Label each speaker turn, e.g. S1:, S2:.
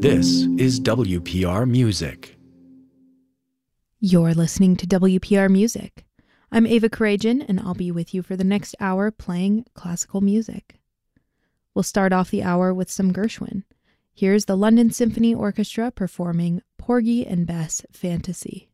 S1: This is WPR Music.
S2: You're listening to WPR Music. I'm Ava Karajan, and I'll be with you for the next hour playing classical music. We'll start off the hour with some Gershwin. Here's the London Symphony Orchestra performing Porgy and Bess Fantasy.